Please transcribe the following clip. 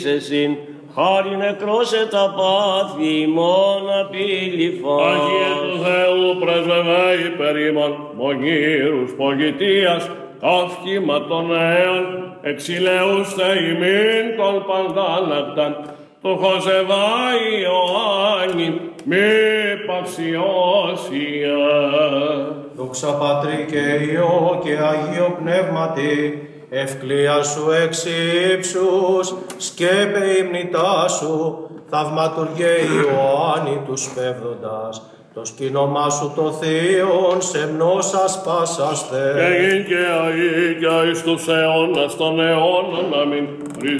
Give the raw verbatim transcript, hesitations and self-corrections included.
εσύν, χάρη νεκρώσε τα πάθη ημών απειλήφα. Αγίε του Θεού πρεσβευέ υπέρ ημών, μονήρους πολιτείας, καύχημα των αίων, εξηλαιούστε ημίν των παντάνακταν, του Χωσεβάη Ιωάννη, μη παυσιώσια. Δόξα Πατρί και Υιό και Αγίο Πνεύματι, ευκλία σου εξ ύψους, σκέπε υμνητά σου, θαυματουργέ Ιωάννη τους πέφτοντας, το σκήνωμά σου το Θείον σεμνώσας πάσαστε. Και γιν και αεί και εις τους αιώνας των αιώνων, αμήν.